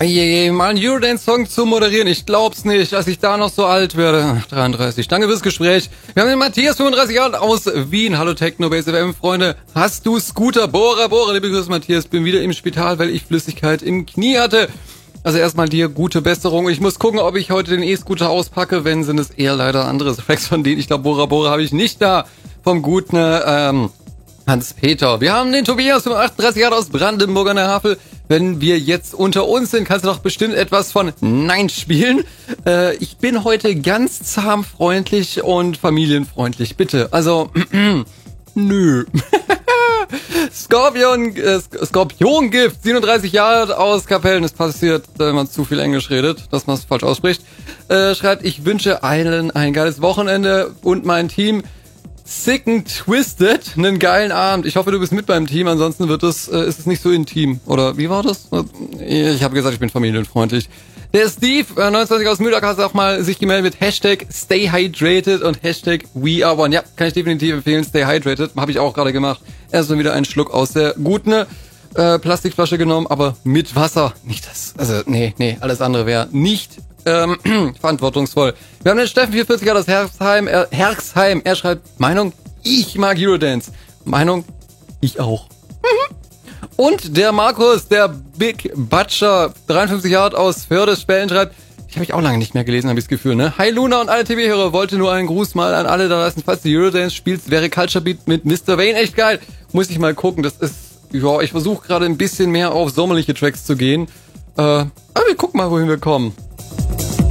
Je, mal einen Eurodance-Song zu moderieren, ich glaub's nicht, dass ich da noch so alt werde. Ach, 33, danke fürs Gespräch. Wir haben den Matthias, 35 Jahre aus Wien. Hallo Techno, Base FM, Freunde. Hast du Scooter? Bora, liebe Grüße Matthias, bin wieder im Spital, weil ich Flüssigkeit im Knie hatte. Also erstmal dir gute Besserung. Ich muss gucken, ob ich heute den E-Scooter auspacke, wenn sind es eher leider andere Tracks von denen. Ich glaube, Bora habe ich nicht da. Vom guten, Hans-Peter. Wir haben den Tobias, 38 Jahre aus Brandenburg an der Havel. Wenn wir jetzt unter uns sind, kannst du doch bestimmt etwas von Nein spielen. Ich bin heute ganz zahm, freundlich und familienfreundlich. Bitte. Also, nö. Skorpiongift, 37 Jahre aus Kapellen. Es passiert, wenn man zu viel Englisch redet, dass man es falsch ausspricht. Schreibt, ich wünsche allen ein geiles Wochenende und mein Team Sick and Twisted einen geilen Abend. Ich hoffe, du bist mit beim Team, ansonsten ist es nicht so intim. Oder wie war das? Ich habe gesagt, ich bin familienfreundlich. Der Steve, 29 aus Mühlberg, hat auch mal sich gemeldet mit Hashtag Stay Hydrated und Hashtag We Are One. Ja, kann ich definitiv empfehlen, Stay Hydrated. Habe ich auch gerade gemacht. Erst mal wieder einen Schluck aus der guten Plastikflasche genommen, aber mit Wasser. Nicht das, also nee, alles andere wäre nicht verantwortungsvoll. Wir haben den Steffen, 44 Jahre aus Herxheim. Er schreibt, Meinung, ich mag Eurodance. Meinung, ich auch. Und der Markus, der Big Butcher, 53 Jahre aus Förde-Spellen, schreibt, ich habe ich auch lange nicht mehr gelesen, habe ich das Gefühl, ne? Hi Luna und alle TV-Hörer, wollte nur einen Gruß mal an alle da lassen. Falls du Eurodance spielst, wäre Culture Beat mit Mr. Wayne echt geil. Muss ich mal gucken, das ist, ja, ich versuche gerade ein bisschen mehr auf sommerliche Tracks zu gehen. Aber wir gucken mal, wohin wir kommen.